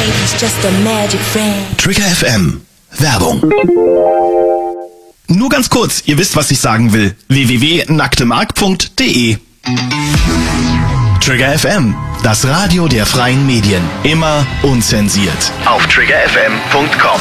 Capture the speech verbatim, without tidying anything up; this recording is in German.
he's just a magic friend. Trigger F M. Werbung. Nur ganz kurz, ihr wisst, was ich sagen will. w w w punkt nacktemark punkt de Trigger F M, das Radio der freien Medien. Immer unzensiert. Auf trigger f m punkt com.